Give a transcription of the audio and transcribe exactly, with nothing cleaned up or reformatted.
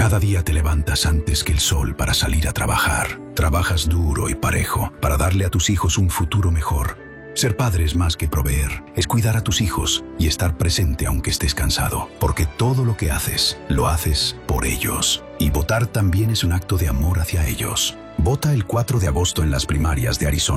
Cada día te levantas antes que el sol para salir a trabajar. Trabajas duro y parejo para darle a tus hijos un futuro mejor. Ser padre es más que proveer, es cuidar a tus hijos y estar presente aunque estés cansado, porque todo lo que haces, lo haces por ellos. Y votar también es un acto de amor hacia ellos. Vota el cuatro de agosto en las primarias de Arizona.